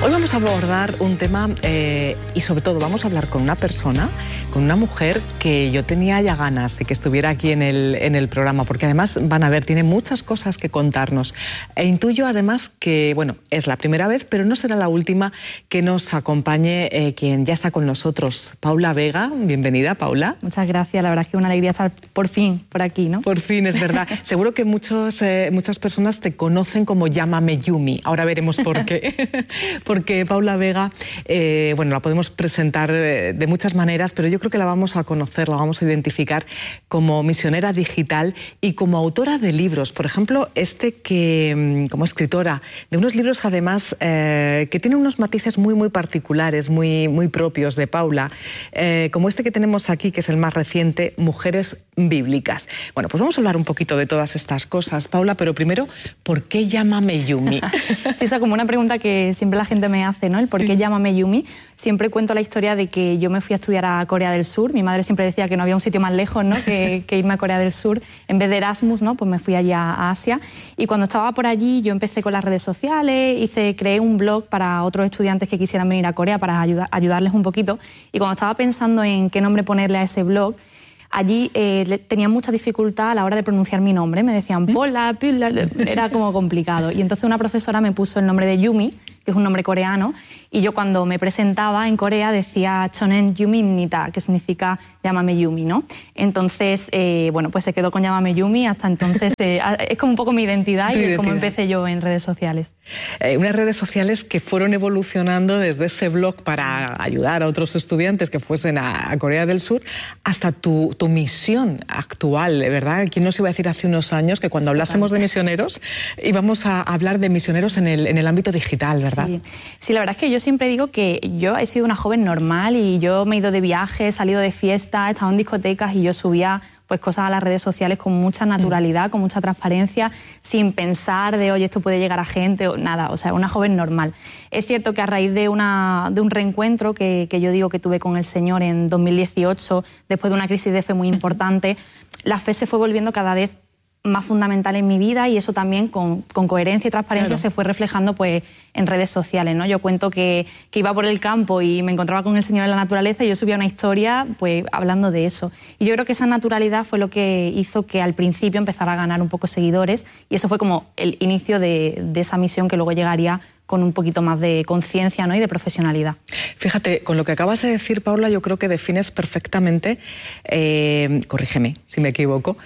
Hoy vamos a abordar un tema y sobre todo vamos a hablar con una persona, con una mujer que yo tenía ya ganas de que estuviera aquí en el programa, porque además, van a ver, tiene muchas cosas que contarnos. E intuyo además que, bueno, es la primera vez, pero no será la última que nos acompañe quien ya está con nosotros, Paula Vega. Bienvenida, Paula. Muchas gracias, la verdad es que es una alegría estar por fin por aquí, ¿no? Por fin, es verdad. Seguro que muchas personas te conocen como Llámame Yumi. Ahora veremos por qué. Porque Paula Vega, bueno, la podemos presentar de muchas maneras, pero yo creo que la vamos a conocer, la vamos a identificar como misionera digital y como autora de libros. Por ejemplo, como escritora de unos libros, además, que tienen unos matices muy particulares, muy propios de Paula, como este que tenemos aquí, que es el más reciente, Mujeres Bíblicas. Bueno, pues vamos a hablar un poquito de todas estas cosas, Paula, pero primero, ¿por qué Llámame Yumi? Sí, esa es como una pregunta que siempre la gente me hace, ¿no? El por qué Llámame Yumi. Siempre cuento la historia de que yo me fui a estudiar a Corea del Sur. Mi madre siempre decía que no había un sitio más lejos, ¿no? que irme a Corea del Sur. En vez de Erasmus, ¿no? Pues me fui allá a Asia. Y cuando estaba por allí, yo empecé con las redes sociales, creé un blog para otros estudiantes que quisieran venir a Corea para ayudarles un poquito. Y cuando estaba pensando en qué nombre ponerle a ese blog, allí tenía mucha dificultad a la hora de pronunciar mi nombre. Me decían Paula, era como complicado. Y entonces una profesora me puso el nombre de Yumi, que es un nombre coreano, y yo cuando me presentaba en Corea decía Chonen Yumimnita, que significa Llámame Yumi, ¿no? Entonces, bueno, pues se quedó con Llámame Yumi. Hasta entonces es como un poco mi identidad y es como empecé yo en redes sociales. Unas redes sociales que fueron evolucionando desde ese blog para ayudar a otros estudiantes que fuesen a Corea del Sur hasta tu misión actual, ¿verdad? ¿Quién nos iba a decir hace unos años que cuando hablásemos de misioneros íbamos a hablar de misioneros en el ámbito digital, ¿verdad? Sí, la verdad es que yo siempre digo que yo he sido una joven normal y yo me he ido de viaje, he salido de fiesta, he estado en discotecas y yo subía pues cosas a las redes sociales con mucha naturalidad, con mucha transparencia, sin pensar de, oye, esto puede llegar a gente o nada, o sea, una joven normal. Es cierto que a raíz de un reencuentro que yo digo que tuve con el Señor en 2018, después de una crisis de fe muy importante, la fe se fue volviendo cada vez más fundamental en mi vida y eso también con coherencia y transparencia se fue reflejando pues en redes sociales, ¿no? Yo cuento que iba por el campo y me encontraba con el Señor en la naturaleza y yo subía una historia pues hablando de eso. Y yo creo que esa naturalidad fue lo que hizo que al principio empezara a ganar un poco seguidores y eso fue como el inicio de esa misión que luego llegaría con un poquito más de conciencia, ¿no? Y de profesionalidad. Fíjate, con lo que acabas de decir, Paula, yo creo que defines perfectamente, corrígeme si me equivoco,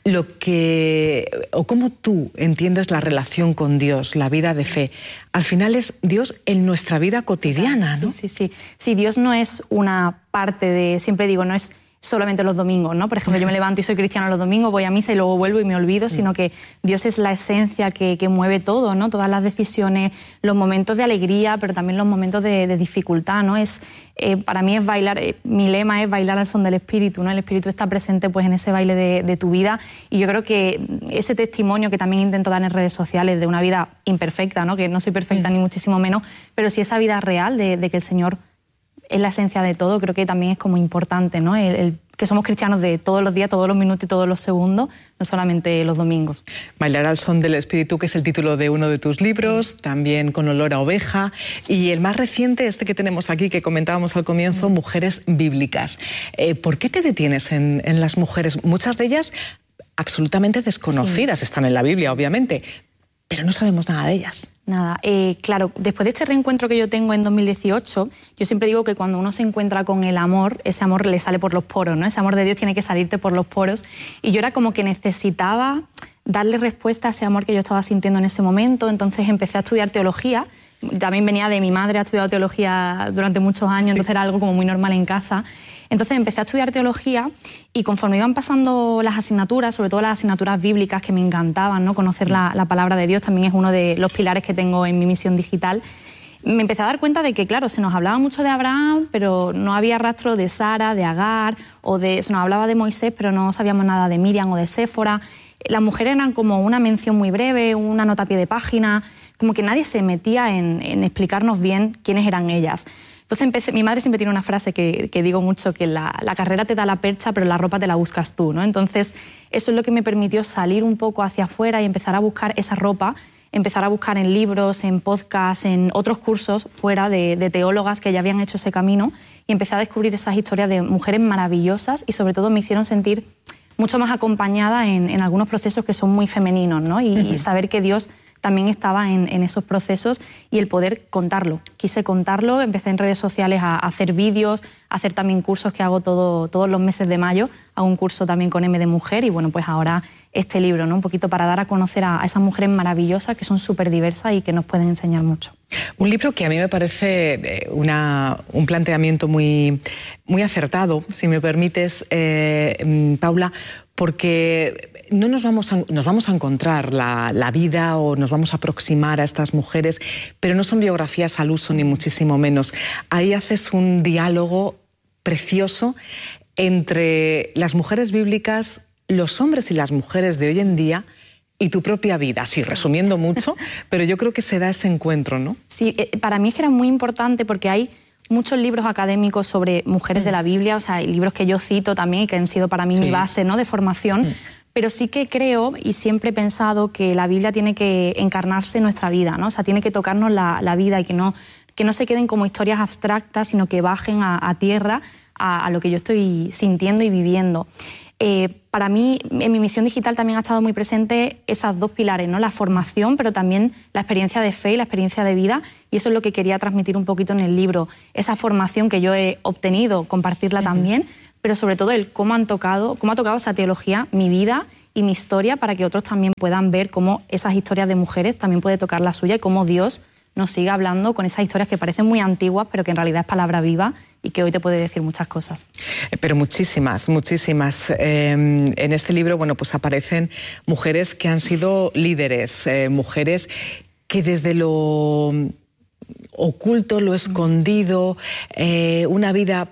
cómo tú entiendes la relación con Dios, la vida de fe. Al final es Dios en nuestra vida cotidiana, ¿no? Sí, Dios no es una parte de, siempre digo, no es solamente los domingos, ¿no? Por ejemplo, yo me levanto y soy cristiana los domingos, voy a misa y luego vuelvo y me olvido, sino que Dios es la esencia que mueve todo, ¿no? Todas las decisiones, los momentos de alegría, pero también los momentos de dificultad, ¿no? Para mí es bailar, mi lema es bailar al son del Espíritu, ¿no? El Espíritu está presente pues en ese baile de tu vida y yo creo que ese testimonio que también intento dar en redes sociales de una vida imperfecta, ¿no? Que no soy perfecta ni muchísimo menos, pero sí esa vida real de que el Señor es la esencia de todo, creo que también es como importante, ¿no? El que somos cristianos de todos los días, todos los minutos y todos los segundos, no solamente los domingos. Bailar al son del Espíritu, que es el título de uno de tus libros, también Con olor a oveja, y el más reciente, que tenemos aquí, que comentábamos al comienzo, Mujeres Bíblicas. ¿Por qué te detienes en las mujeres? Muchas de ellas absolutamente desconocidas, están en la Biblia, obviamente, pero no sabemos nada de ellas. Nada, claro, después de este reencuentro que yo tengo en 2018, yo siempre digo que cuando uno se encuentra con el amor, ese amor le sale por los poros, ¿no? Ese amor de Dios tiene que salirte por los poros y yo era como que necesitaba darle respuesta a ese amor que yo estaba sintiendo en ese momento, entonces empecé a estudiar teología. También venía de mi madre, ha estudiado teología durante muchos años, entonces era algo como muy normal en casa. Entonces empecé a estudiar teología y conforme iban pasando las asignaturas, sobre todo las asignaturas bíblicas que me encantaban, ¿no? Conocer la palabra de Dios también es uno de los pilares que tengo en mi misión digital. Me empecé a dar cuenta de que, claro, se nos hablaba mucho de Abraham, pero no había rastro de Sara, de Agar, se nos hablaba de Moisés, pero no sabíamos nada de Miriam o de Séfora. Las mujeres eran como una mención muy breve, una nota a pie de página, como que nadie se metía en explicarnos bien quiénes eran ellas. Entonces mi madre siempre tiene una frase que digo mucho, que la carrera te da la percha, pero la ropa te la buscas tú, ¿no? Entonces eso es lo que me permitió salir un poco hacia afuera y empezar a buscar esa ropa empezar a buscar en libros, en podcasts, en otros cursos fuera de teólogas que ya habían hecho ese camino, y empecé a descubrir esas historias de mujeres maravillosas y sobre todo me hicieron sentir mucho más acompañada en algunos procesos que son muy femeninos, ¿no? Y saber que Dios también estaba en esos procesos y el poder contarlo. Quise contarlo, empecé en redes sociales a hacer vídeos, a hacer también cursos que hago todos los meses de mayo, hago un curso también con M de Mujer y bueno, pues ahora este libro, ¿no? Un poquito para dar a conocer a esas mujeres maravillosas que son súper diversas y que nos pueden enseñar mucho. Un libro que a mí me parece un planteamiento muy, muy acertado, si me permites, Paula, porque no nos vamos a encontrar la vida o nos vamos a aproximar a estas mujeres, pero no son biografías al uso ni muchísimo menos. Ahí haces un diálogo precioso entre las mujeres bíblicas, los hombres y las mujeres de hoy en día y tu propia vida. Sí, resumiendo mucho, pero yo creo que se da ese encuentro, ¿no? Sí, para mí es que era muy importante porque hay muchos libros académicos sobre mujeres de la Biblia, o sea, hay libros que yo cito también y que han sido para mí mi base, ¿no?, de formación, pero sí que creo y siempre he pensado que la Biblia tiene que encarnarse en nuestra vida, ¿no? O sea, tiene que tocarnos la vida y que no se queden como historias abstractas, sino que bajen a tierra a lo que yo estoy sintiendo y viviendo. Para mí, en mi misión digital también ha estado muy presente esas dos pilares, ¿no? La formación, pero también la experiencia de fe y la experiencia de vida, y eso es lo que quería transmitir un poquito en el libro, esa formación que yo he obtenido, compartirla también, pero sobre todo el cómo ha tocado esa teología mi vida y mi historia, para que otros también puedan ver cómo esas historias de mujeres también puede tocar la suya y cómo Dios nos sigue hablando con esas historias que parecen muy antiguas, pero que en realidad es palabra viva y que hoy te puede decir muchas cosas. Pero muchísimas, muchísimas. En este libro, bueno, pues aparecen mujeres que han sido líderes, mujeres que desde lo oculto, lo escondido, una vida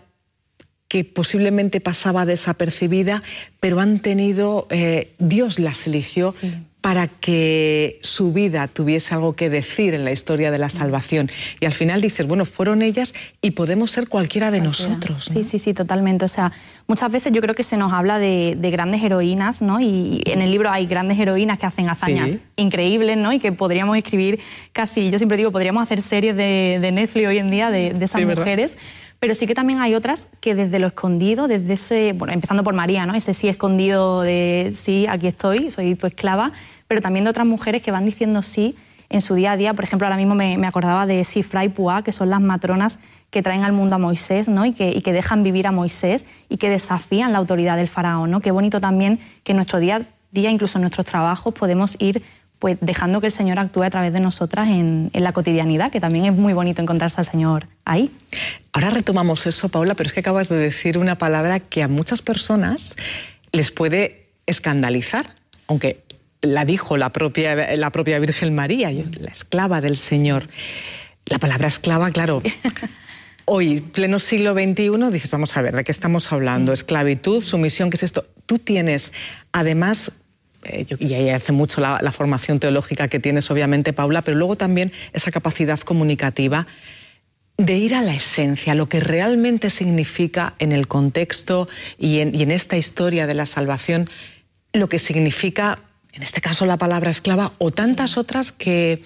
que posiblemente pasaba desapercibida, pero han tenido, Dios las eligió para que su vida tuviese algo que decir en la historia de la salvación. Y al final dices, bueno, fueron ellas y podemos ser cualquiera de nosotros, ¿no? Sí, totalmente. O sea, muchas veces yo creo que se nos habla de grandes heroínas, ¿no? Y en el libro hay grandes heroínas que hacen hazañas increíbles, ¿no? Y que podríamos escribir casi, yo siempre digo, podríamos hacer series de Netflix hoy en día de esas mujeres. Pero sí que también hay otras que desde lo escondido, desde ese, bueno, empezando por María, ¿no? Ese sí escondido de sí, aquí estoy, soy tu esclava, pero también de otras mujeres que van diciendo sí en su día a día. Por ejemplo, ahora mismo me acordaba de Shifra y Puah, que son las matronas que traen al mundo a Moisés, ¿no? Y que dejan vivir a Moisés y que desafían la autoridad del faraón, ¿no? Qué bonito también que en nuestro día a día, incluso en nuestros trabajos, podemos ir pues dejando que el Señor actúe a través de nosotras en la cotidianidad, que también es muy bonito encontrarse al Señor ahí. Ahora retomamos eso, Paula, pero es que acabas de decir una palabra que a muchas personas les puede escandalizar, aunque la dijo la propia Virgen María, la esclava del Señor. La palabra esclava, claro, hoy, pleno siglo XXI, dices, vamos a ver, ¿de qué estamos hablando? Esclavitud, sumisión, ¿qué es esto? Tú tienes, además, y ahí hace mucho la formación teológica que tienes, obviamente, Paula, pero luego también esa capacidad comunicativa de ir a la esencia, lo que realmente significa en el contexto y en esta historia de la salvación, lo que significa, en este caso, la palabra esclava o tantas otras que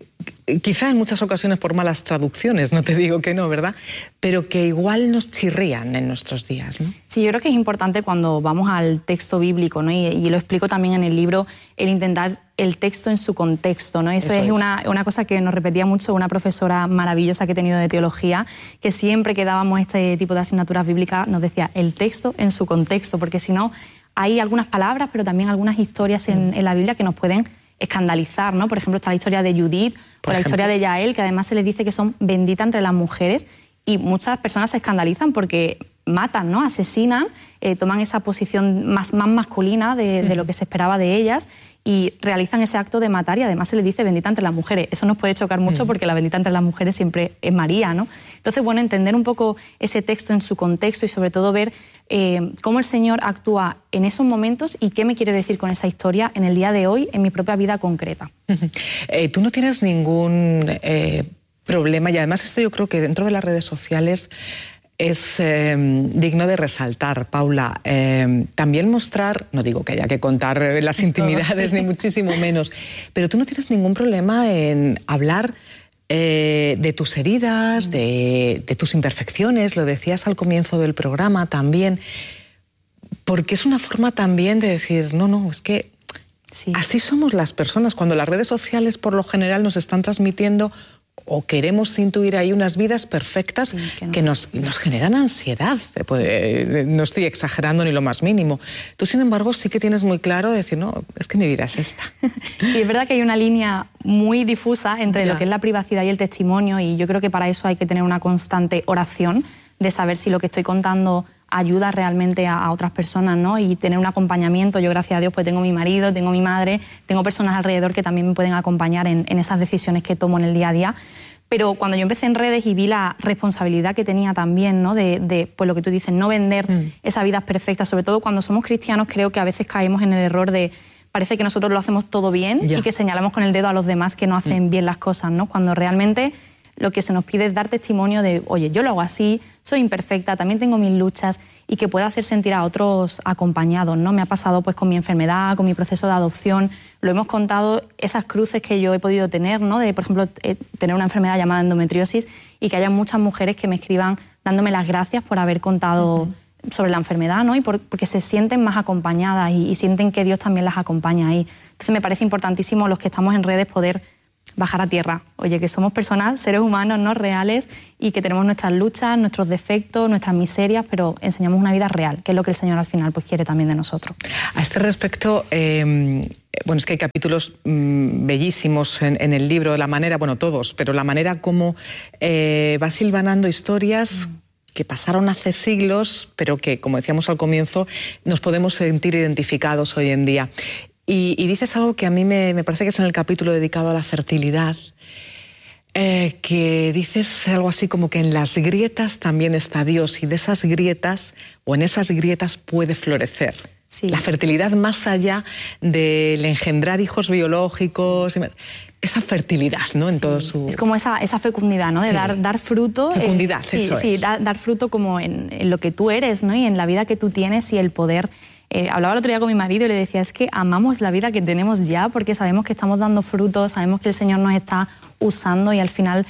quizá en muchas ocasiones por malas traducciones, no te digo que no, ¿verdad? Pero que igual nos chirrían en nuestros días, ¿no? Sí, yo creo que es importante cuando vamos al texto bíblico, ¿no? Y lo explico también en el libro, el intentar el texto en su contexto, ¿no? Eso es una cosa que nos repetía mucho una profesora maravillosa que he tenido de teología, que siempre que dábamos este tipo de asignaturas bíblicas nos decía el texto en su contexto, porque si no hay algunas palabras, pero también algunas historias en la Biblia que nos pueden escandalizar, ¿no? Por ejemplo, está la historia de Judith o la historia de Yael, que además se les dice que son benditas entre las mujeres, y muchas personas se escandalizan porque matan, ¿no? Asesinan, toman esa posición más masculina de lo que se esperaba de ellas y realizan ese acto de matar, y además se les dice bendita entre las mujeres. Eso nos puede chocar mucho porque la bendita entre las mujeres siempre es María, ¿no? Entonces, bueno, entender un poco ese texto en su contexto y sobre todo ver cómo el Señor actúa en esos momentos y qué me quiere decir con esa historia en el día de hoy, en mi propia vida concreta. Tú no tienes ningún problema, y además esto yo creo que dentro de las redes sociales es digno de resaltar, Paula. También mostrar, no digo que haya que contar las intimidades, sí, ni muchísimo menos, pero tú no tienes ningún problema en hablar de tus heridas, de tus imperfecciones, lo decías al comienzo del programa también, porque es una forma también de decir, no, es que sí, así somos las personas. Cuando las redes sociales por lo general nos están transmitiendo o queremos intuir ahí unas vidas perfectas, sí, que nos generan ansiedad. Sí. No estoy exagerando ni lo más mínimo. Tú, sin embargo, sí que tienes muy claro decir, no, es que mi vida es esta. Sí, es verdad que hay una línea muy difusa entre lo que es la privacidad y el testimonio, y yo creo que para eso hay que tener una constante oración de saber si lo que estoy contando ayuda realmente a otras personas, ¿no? Y tener un acompañamiento. Yo, gracias a Dios, pues tengo mi marido, tengo mi madre, tengo personas alrededor que también me pueden acompañar en esas decisiones que tomo en el día a día. Pero cuando yo empecé en redes y vi la responsabilidad que tenía también, ¿no? Pues lo que tú dices, no vender esas vidas perfectas, sobre todo cuando somos cristianos, creo que a veces caemos en el error de parece que nosotros lo hacemos todo bien y que señalamos con el dedo a los demás que no hacen bien las cosas, ¿no? Cuando realmente lo que se nos pide es dar testimonio de, oye, yo lo hago así, soy imperfecta, también tengo mis luchas, y que pueda hacer sentir a otros acompañados, ¿no? Me ha pasado pues con mi enfermedad, con mi proceso de adopción, lo hemos contado, esas cruces que yo he podido tener, ¿no? De, por ejemplo, tener una enfermedad llamada endometriosis, y que haya muchas mujeres que me escriban dándome las gracias por haber contado sobre la enfermedad, ¿no? Y porque se sienten más acompañadas y sienten que Dios también las acompaña ahí. Entonces me parece importantísimo los que estamos en redes poder bajar a tierra. Oye, que somos personas, seres humanos, no reales, y que tenemos nuestras luchas, nuestros defectos, nuestras miserias, pero enseñamos una vida real, que es lo que el Señor al final pues quiere también de nosotros. A este respecto, bueno, es que hay capítulos bellísimos en el libro, la manera, bueno, todos, pero la manera como vas hilvanando historias que pasaron hace siglos, pero que, como decíamos al comienzo, nos podemos sentir identificados hoy en día. Y dices algo que a mí me parece que es en el capítulo dedicado a la fertilidad, que dices algo así como que en las grietas también está Dios, y de esas grietas, o en esas grietas puede florecer. Sí. La fertilidad más allá del engendrar hijos biológicos, esa fertilidad, ¿no? En todo su... Es como esa fecundidad, ¿no? De dar fruto. Fecundidad, eso es. Dar fruto como en lo que tú eres, ¿no? Y en la vida que tú tienes y el poder... hablaba el otro día con mi marido y le decía, es que amamos la vida que tenemos ya, porque sabemos que estamos dando frutos, sabemos que el Señor nos está usando, y al final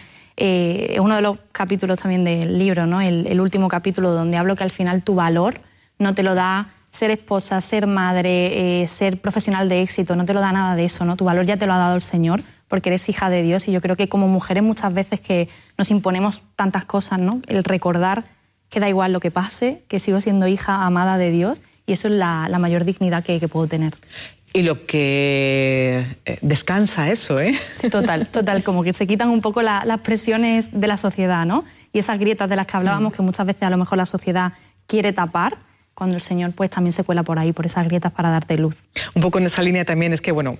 es uno de los capítulos también del libro, ¿no? El último capítulo, donde hablo que al final tu valor no te lo da ser esposa, ser madre, ser profesional de éxito, no te lo da nada de eso, ¿no? Tu valor ya te lo ha dado el Señor, porque eres hija de Dios, y yo creo que como mujeres muchas veces que nos imponemos tantas cosas, ¿no? El recordar que da igual lo que pase, que sigo siendo hija amada de Dios, y eso es la mayor dignidad que puedo tener. Y lo que descansa eso, ¿eh? Sí, total, como que se quitan un poco las presiones de la sociedad, ¿no? Y esas grietas de las que hablábamos, que muchas veces a lo mejor la sociedad quiere tapar, cuando el Señor pues también se cuela por ahí, por esas grietas, para darte luz. Un poco en esa línea también es que, bueno,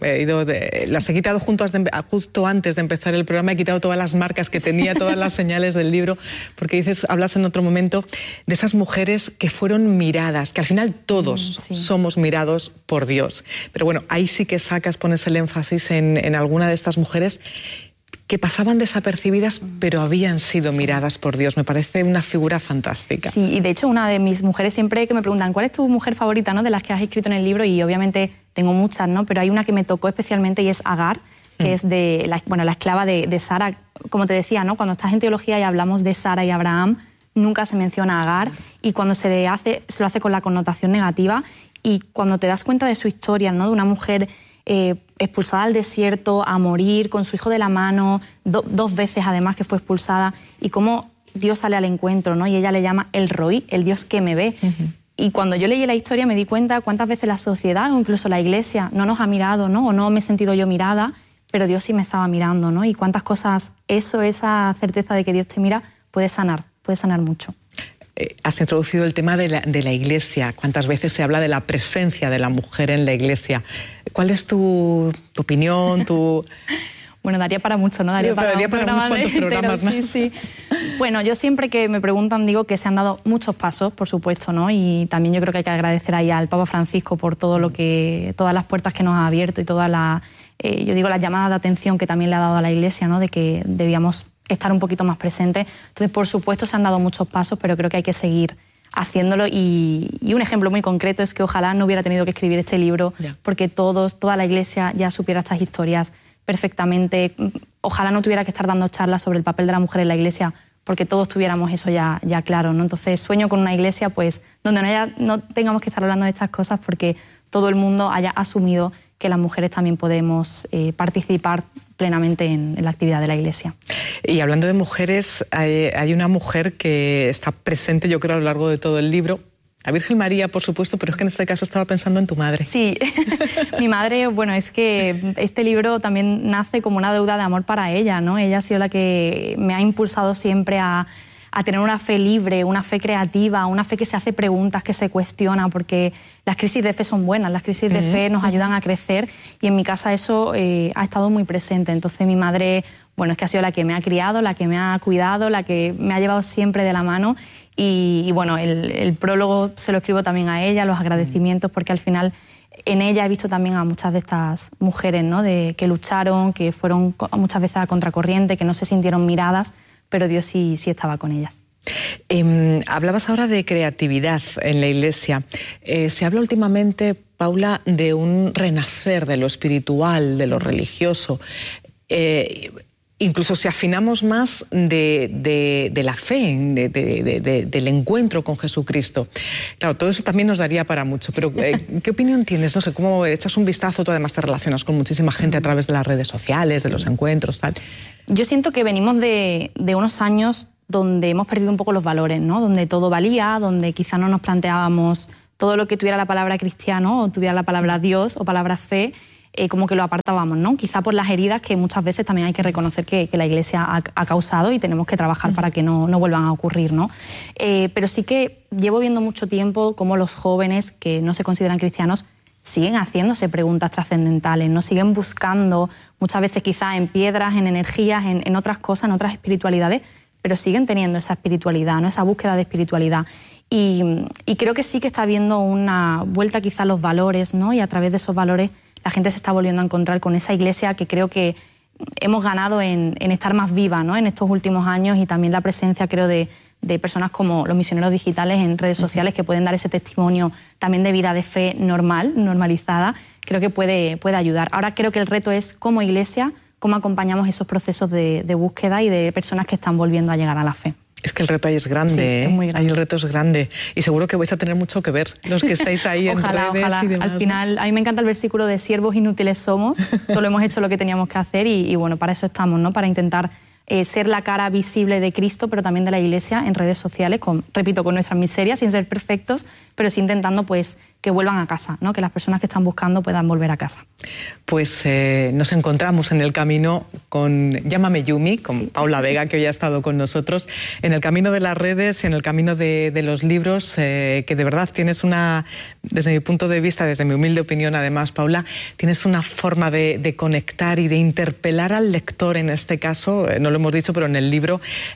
las he quitado justo antes de empezar el programa, he quitado todas las marcas que tenía, todas las señales del libro, porque hablas en otro momento de esas mujeres que fueron miradas, que al final todos somos mirados por Dios. Pero bueno, ahí sí que pones el énfasis en alguna de estas mujeres que pasaban desapercibidas, pero habían sido miradas por Dios. Me parece una figura fantástica. Sí, y de hecho una de mis mujeres siempre que me preguntan ¿cuál es tu mujer favorita, ¿no? De las que has escrito en el libro? Y obviamente tengo muchas, ¿no? Pero hay una que me tocó especialmente, y es Agar, que es la esclava de Sara. Como te decía, ¿no? Cuando estás en teología y hablamos de Sara y Abraham, nunca se menciona a Agar, y cuando se lo hace con la connotación negativa, y cuando te das cuenta de su historia, ¿no? De una mujer expulsada al desierto a morir con su hijo de la mano, dos veces además que fue expulsada, y cómo Dios sale al encuentro, ¿no? Y ella le llama el Roí, el Dios que me ve. Y cuando yo leí la historia me di cuenta cuántas veces la sociedad o incluso la iglesia no nos ha mirado, ¿no? O no me he sentido yo mirada, pero Dios sí me estaba mirando, ¿no? Y cuántas cosas esa certeza de que Dios te mira puede sanar mucho. Has introducido el tema de la Iglesia. ¿Cuántas veces se habla de la presencia de la mujer en la Iglesia? ¿Cuál es tu opinión, Bueno, daría para mucho, ¿no? Daría para unos cuantos programas, ¿no? Sí. Bueno, yo siempre que me preguntan digo que se han dado muchos pasos, por supuesto, ¿no? Y también yo creo que hay que agradecer ahí al Papa Francisco por todas las puertas que nos ha abierto y todas las llamadas de atención que también le ha dado a la Iglesia, ¿no? De que debíamos estar un poquito más presente. Entonces, por supuesto, se han dado muchos pasos, pero creo que hay que seguir haciéndolo. Y un ejemplo muy concreto es que ojalá no hubiera tenido que escribir este libro, porque toda la Iglesia ya supiera estas historias perfectamente. Ojalá no tuviera que estar dando charlas sobre el papel de la mujer en la Iglesia, porque todos tuviéramos eso ya claro, ¿no? Entonces sueño con una Iglesia pues donde no tengamos que estar hablando de estas cosas, porque todo el mundo haya asumido que las mujeres también podemos participar plenamente en la actividad de la Iglesia. Y hablando de mujeres, hay una mujer que está presente, yo creo, a lo largo de todo el libro. La Virgen María, por supuesto, pero es que en este caso estaba pensando en tu madre. Sí, mi madre, bueno, es que este libro también nace como una deuda de amor para ella, ¿no? Ella ha sido la que me ha impulsado siempre a tener una fe libre, una fe creativa, una fe que se hace preguntas, que se cuestiona, porque las crisis de fe son buenas, las crisis de fe nos ayudan a crecer, y en mi casa eso ha estado muy presente. Entonces mi madre, bueno, es que ha sido la que me ha criado, la que me ha cuidado, la que me ha llevado siempre de la mano, y bueno, el prólogo se lo escribo también a ella, los agradecimientos, porque al final en ella he visto también a muchas de estas mujeres, ¿no? Que lucharon, que fueron muchas veces a contracorriente, que no se sintieron miradas, pero Dios sí estaba con ellas. Hablabas ahora de creatividad en la Iglesia. Se habla últimamente, Paula, de un renacer de lo espiritual, de lo religioso. Incluso si afinamos más de la fe, del encuentro con Jesucristo. Claro, todo eso también nos daría para mucho, pero ¿qué opinión tienes? No sé, ¿cómo echas un vistazo? Tú además te relacionas con muchísima gente a través de las redes sociales, de los encuentros, tal. Yo siento que venimos de unos años donde hemos perdido un poco los valores, ¿no? Donde todo valía, donde quizá no nos planteábamos todo lo que tuviera la palabra cristiano o tuviera la palabra Dios o palabra fe, como que lo apartábamos, ¿no? Quizá por las heridas que muchas veces también hay que reconocer que la Iglesia ha causado, y tenemos que trabajar para que no vuelvan a ocurrir, ¿no? Pero sí que llevo viendo mucho tiempo cómo los jóvenes que no se consideran cristianos siguen haciéndose preguntas trascendentales, ¿no? Siguen buscando, muchas veces quizá en piedras, en energías, en otras cosas, en otras espiritualidades, pero siguen teniendo esa espiritualidad, ¿no? Esa búsqueda de espiritualidad. Y creo que sí que está habiendo una vuelta quizá a los valores, ¿no? Y a través de esos valores la gente se está volviendo a encontrar con esa Iglesia que creo que hemos ganado en estar más viva, ¿no? En estos últimos años, y también la presencia, creo, de personas como los misioneros digitales en redes sociales, que pueden dar ese testimonio también de vida de fe normalizada. Creo que puede ayudar. Ahora creo que el reto es, como Iglesia, cómo acompañamos esos procesos de búsqueda y de personas que están volviendo a llegar a la fe. Es que el reto ahí es grande, sí, es muy grande. Ahí el reto es grande. Y seguro que vais a tener mucho que ver, los que estáis ahí en redes ojalá. Y demás. Al final, a mí me encanta el versículo de siervos inútiles somos, solo hemos hecho lo que teníamos que hacer, y bueno, para eso estamos, ¿no? Para intentar ser la cara visible de Cristo, pero también de la Iglesia en redes sociales, repito, con nuestras miserias, sin ser perfectos, pero sí intentando pues que vuelvan a casa, ¿no? Que las personas que están buscando puedan volver a casa. Pues nos encontramos en el camino con Llámame Yumi, con Paula Vega, que hoy ha estado con nosotros, en el camino de las redes, en el camino de los libros, que de verdad tienes desde mi punto de vista, desde mi humilde opinión además, Paula, tienes una forma de conectar y de interpelar al lector, en este caso, no lo hemos dicho, pero en el libro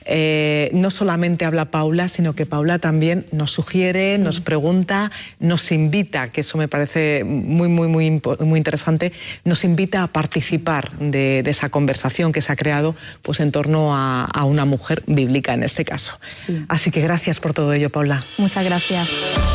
no solamente habla Paula, sino que Paula también nos sugiere, nos pregunta, nos invita, que eso me parece muy interesante, nos invita a participar de esa conversación que se ha creado pues en torno a una mujer bíblica en este caso. Sí. Así que gracias por todo ello, Paula. Muchas gracias.